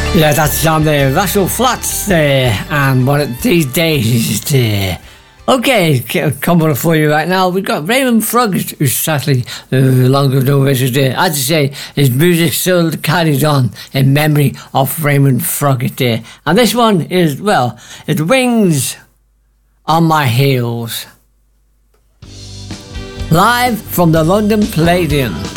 Yeah, that's on the Russell Flats there, and what it these days there. Okay, coming for you right now, we've got Raymond Froggatt, who's sadly longer no visit there. As I say, his music still carries on in memory of Raymond Froggatt there. And this one is, well, it Wings on My Heels. Live from the London Palladium.